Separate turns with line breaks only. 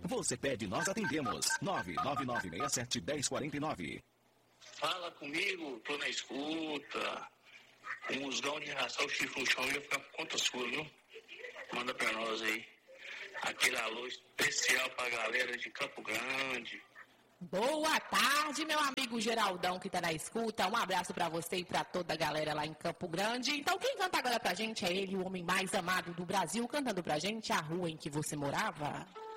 Você pede, nós atendemos. 999671049.
Fala comigo, tô na escuta. O musgão de ração, o chifre no chão, ia ficar por conta sua, viu? Manda pra nós aí. Aquele alô especial pra galera de Campo Grande.
Boa tarde, meu amigo Geraldão que tá na escuta. Um abraço pra você e pra toda a galera lá em Campo Grande. Então, quem canta agora pra gente é ele, o homem mais amado do Brasil, cantando pra gente A Rua em que Você Morava.